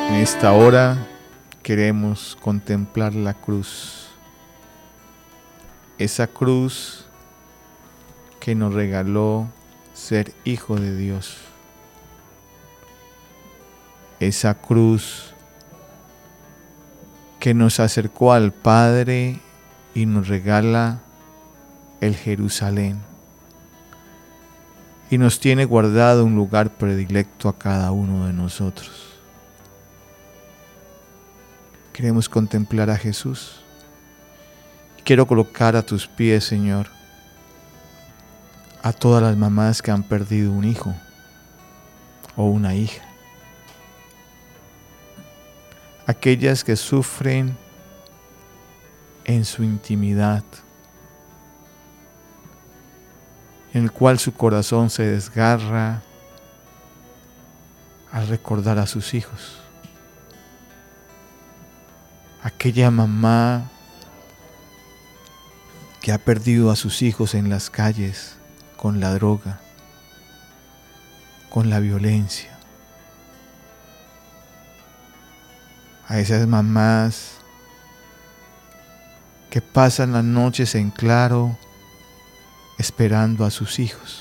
En esta hora queremos contemplar la cruz, esa cruz que nos regaló ser hijo de Dios, esa cruz que nos acercó al Padre y nos regala el Jerusalén y nos tiene guardado un lugar predilecto a cada uno de nosotros. Queremos contemplar a Jesús. Quiero colocar a tus pies, Señor, a todas las mamás que han perdido un hijo o una hija. Aquellas que sufren en su intimidad, en el cual su corazón se desgarra al recordar a sus hijos. Aquella mamá que ha perdido a sus hijos en las calles con la droga, con la violencia. A esas mamás que pasan las noches en claro esperando a sus hijos.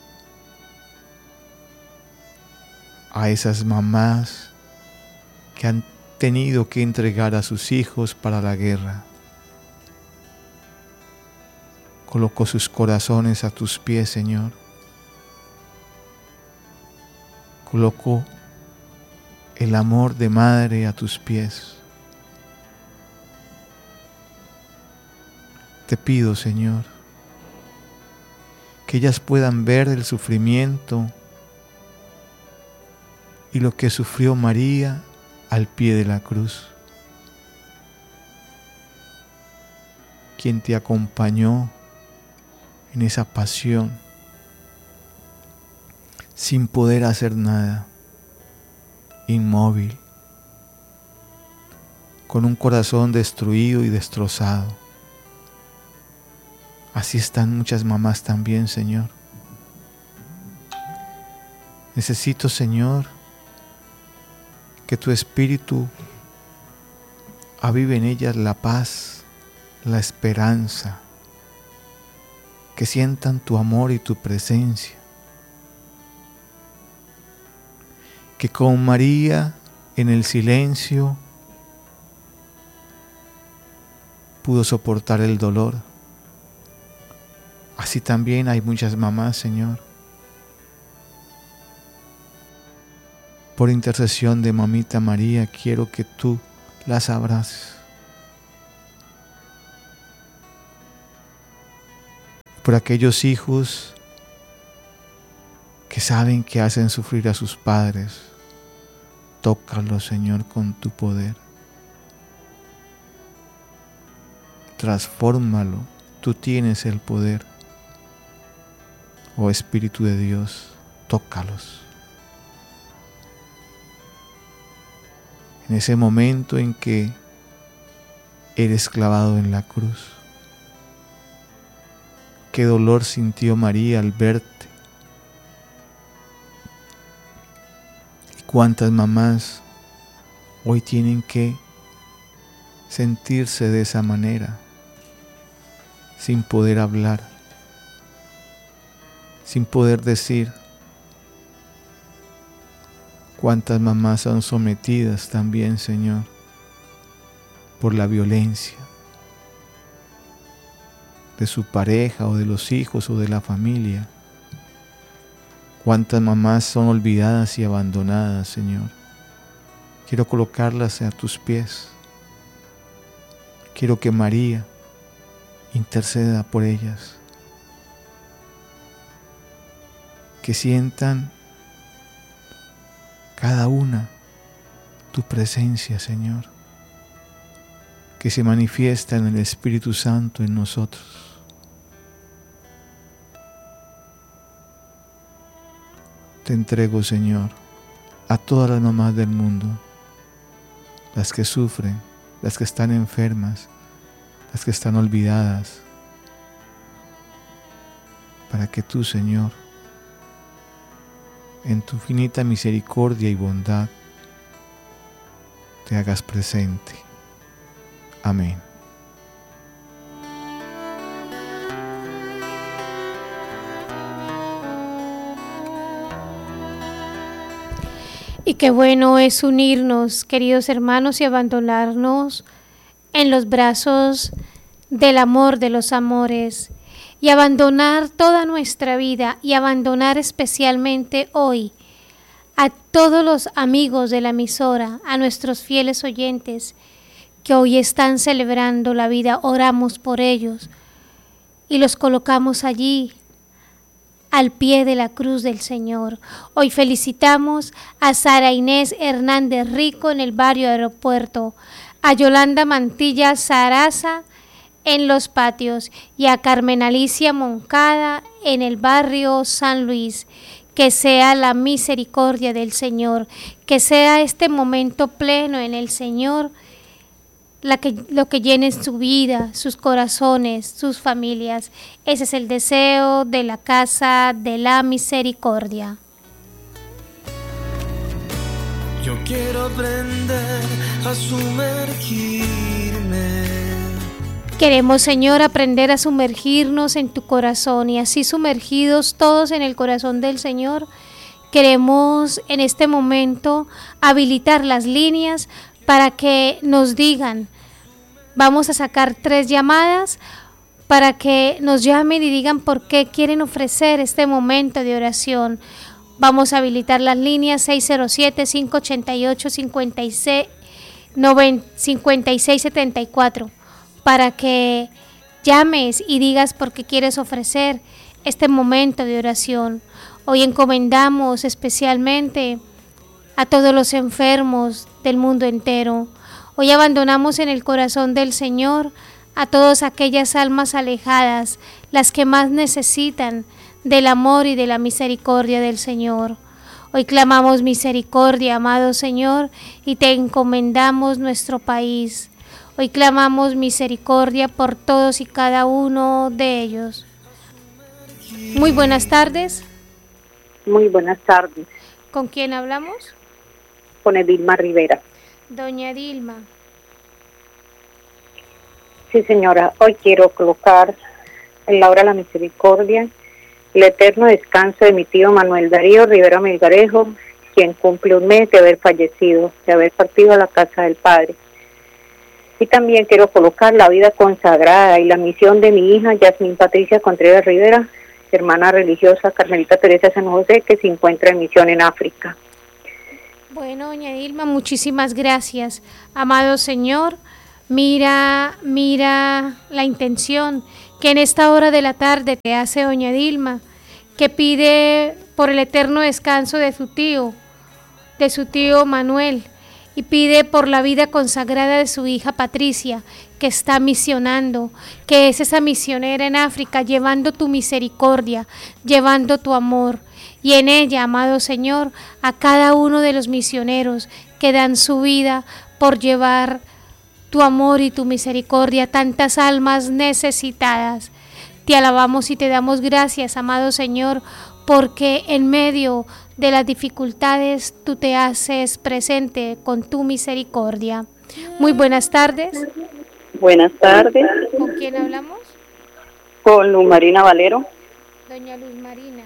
A esas mamás que han tenido que entregar a sus hijos para la guerra. Coloco sus corazones a tus pies, Señor. Coloco el amor de madre a tus pies. Te pido, Señor, que ellas puedan ver el sufrimiento y lo que sufrió María al pie de la cruz, quien te acompañó en esa pasión sin poder hacer nada, inmóvil, con un corazón destruido y destrozado. Así están muchas mamás también, Señor. Necesito, Señor, que tu Espíritu avive en ellas la paz, la esperanza, que sientan tu amor y tu presencia. Que con María en el silencio pudo soportar el dolor. Así también hay muchas mamás, Señor. Por intercesión de Mamita María, quiero que tú las abraces. Por aquellos hijos que saben que hacen sufrir a sus padres, tócalos, Señor, con tu poder. Transfórmalo, tú tienes el poder. Oh Espíritu de Dios, tócalos. En ese momento en que eres clavado en la cruz, qué dolor sintió María al verte. Y cuántas mamás hoy tienen que sentirse de esa manera, sin poder hablar, sin poder decir. Cuántas mamás son sometidas también, Señor, por la violencia de su pareja o de los hijos o de la familia. Cuántas mamás son olvidadas y abandonadas, Señor. Quiero colocarlas a tus pies. Quiero que María interceda por ellas. Que sientan cada una tu presencia, Señor, que se manifiesta en el Espíritu Santo en nosotros. Te entrego, Señor, a todas las mamás del mundo, las que sufren, las que están enfermas, las que están olvidadas, para que tú, Señor, en tu infinita misericordia y bondad, te hagas presente. Amén. Y qué bueno es unirnos, queridos hermanos, y abandonarnos en los brazos del amor de los amores, y abandonar toda nuestra vida, y abandonar especialmente hoy a todos los amigos de la emisora, a nuestros fieles oyentes que hoy están celebrando la vida. Oramos por ellos y los colocamos allí al pie de la cruz del Señor. Hoy felicitamos a Sara Inés Hernández Rico en el barrio Aeropuerto, a Yolanda Mantilla Saraza en Los Patios y a Carmen Alicia Moncada en el barrio San Luis. Que sea la misericordia del Señor, que sea este momento pleno en el Señor lo que llene su vida, sus corazones, sus familias. Ese es el deseo de la Casa de la Misericordia. Yo quiero aprender a sumergirme. Queremos, Señor, aprender a sumergirnos en tu corazón, y así sumergidos todos en el corazón del Señor, queremos en este momento habilitar las líneas para que nos digan. Vamos a sacar 3 llamadas para que nos llamen y digan por qué quieren ofrecer este momento de oración. Vamos a habilitar las líneas 607-588-5674 para que llames y digas por qué quieres ofrecer este momento de oración. Hoy encomendamos especialmente a todos los enfermos del mundo entero. Hoy abandonamos en el corazón del Señor a todas aquellas almas alejadas, las que más necesitan del amor y de la misericordia del Señor. Hoy clamamos misericordia, amado Señor, y te encomendamos nuestro país. Hoy clamamos misericordia por todos y cada uno de ellos. Muy buenas tardes. Muy buenas tardes. ¿Con quién hablamos? Con Edilma Rivera. Doña Dilma. Sí, señora. Hoy quiero colocar en la hora de la misericordia el eterno descanso de mi tío Manuel Darío Rivera Melgarejo, quien cumple un mes de haber fallecido, de haber partido a la casa del Padre. Y también quiero colocar la vida consagrada y la misión de mi hija Yasmín Patricia Contreras Rivera, hermana religiosa Carmelita Teresa San José, que se encuentra en misión en África. Bueno, doña Dilma, muchísimas gracias. Amado Señor, mira la intención que en esta hora de la tarde te hace doña Dilma, que pide por el eterno descanso de su tío Manuel, y pide por la vida consagrada de su hija Patricia, que está misionando, que es esa misionera en África, llevando tu misericordia, llevando tu amor. Y en ella, amado Señor, a cada uno de los misioneros que dan su vida por llevar tu amor y tu misericordia a tantas almas necesitadas. Te alabamos y te damos gracias, amado Señor, porque en medio de las dificultades tú te haces presente con tu misericordia. Muy buenas tardes. Buenas tardes. ¿Con quién hablamos? Con Luz Marina Valero. Doña Luz Marina.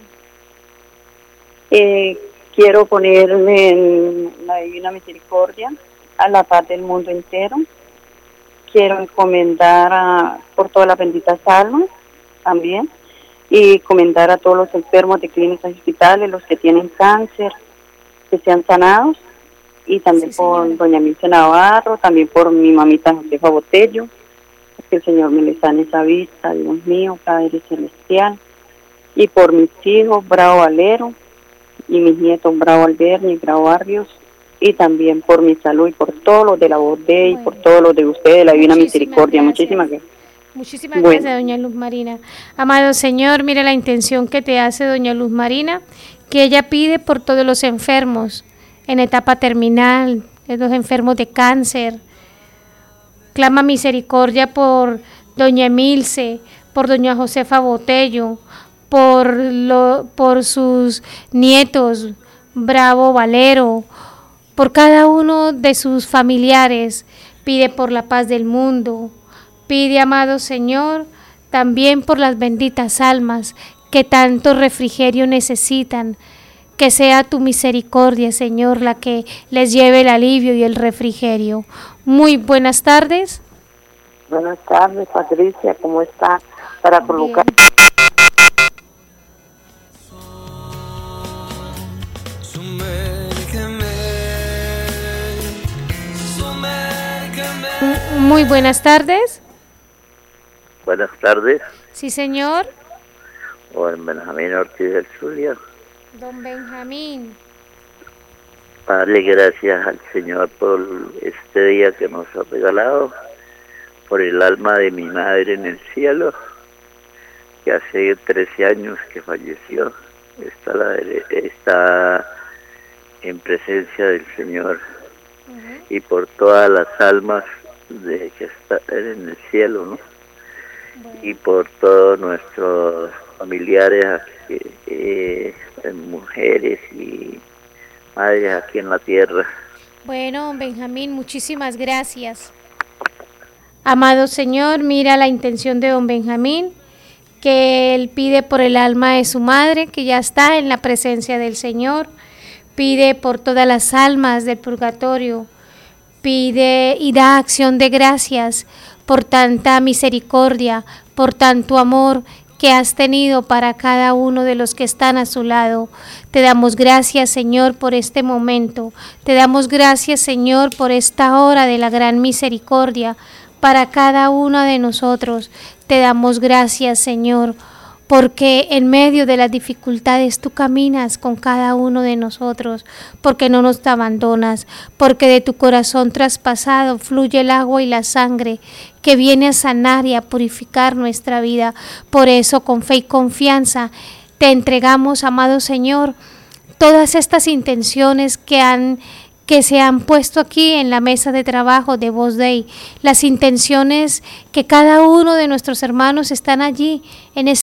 Quiero ponerme en la Divina Misericordia a la paz del mundo entero. Quiero encomendar por todas las benditas almas también, y encomendar a todos los enfermos de clínicas y hospitales, los que tienen cáncer, que sean sanados, y también sí, por doña Milce Navarro, también por mi mamita Josefa Botello, que el Señor me les sane esa vista, Dios mío, Padre Celestial, y por mis hijos, Bravo Valero, y mis nietos, Bravo Alberni y Bravo Barrios, y también por mi salud y por todos los de la voz de y por todos los de ustedes de la Divina Misericordia. Muchísimas gracias. Muchísimas gracias, doña Luz Marina. Amado Señor, mire la intención que te hace doña Luz Marina, que ella pide por todos los enfermos en etapa terminal, los enfermos de cáncer. Clama misericordia por doña Emilce, por doña Josefa Botello, por sus nietos, Bravo Valero, por cada uno de sus familiares, pide por la paz del mundo, pide, amado Señor, también por las benditas almas que tanto refrigerio necesitan. Que sea tu misericordia, Señor, la que les lleve el alivio y el refrigerio. Muy buenas tardes. Buenas tardes, Patricia, ¿cómo está? Para colocar. Muy buenas tardes. Buenas tardes. Sí, señor. Juan Benjamín Ortiz del Zulia. Don Benjamín. Darle gracias al Señor por este día que nos ha regalado, por el alma de mi madre en el cielo, que hace 13 años que falleció. Está en presencia del Señor. Y por todas las almas de que están en el cielo, ¿no? Bueno. Y por todos nuestros familiares, mujeres y madres aquí en la tierra. Bueno, Benjamín, muchísimas gracias. Amado Señor, mira la intención de don Benjamín, que él pide por el alma de su madre, que ya está en la presencia del Señor, pide por todas las almas del purgatorio, pide y da acción de gracias por tanta misericordia, por tanto amor que has tenido para cada uno de los que están a su lado. Te damos gracias, Señor, por este momento. Te damos gracias, Señor, por esta hora de la gran misericordia para cada uno de nosotros. Te damos gracias, Señor, porque en medio de las dificultades tú caminas con cada uno de nosotros, porque no nos abandonas, porque de tu corazón traspasado fluye el agua y la sangre que viene a sanar y a purificar nuestra vida. Por eso, con fe y confianza, te entregamos, amado Señor, todas estas intenciones que se han puesto aquí en la mesa de trabajo de Voz Dei, las intenciones que cada uno de nuestros hermanos están allí en